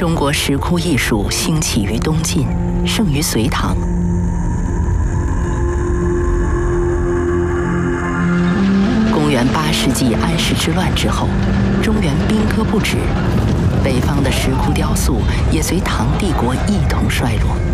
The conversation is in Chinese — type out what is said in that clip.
中国石窟艺术兴起于东晋，盛于隋唐。公元8世纪安史之乱之后，中原兵戈不止，北方的石窟雕塑也随唐帝国一同衰落。